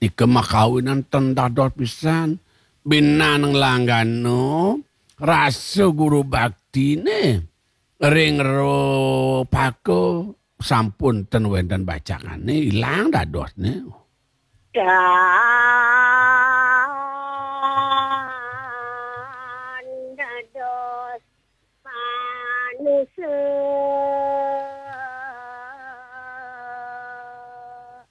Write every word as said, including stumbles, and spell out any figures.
Ika makawinan ten dados pisan. Binanang langgano rasa guru baktine ring ro pako sampun ten wenten bacakane ilang dadosne. Dan dados manusia.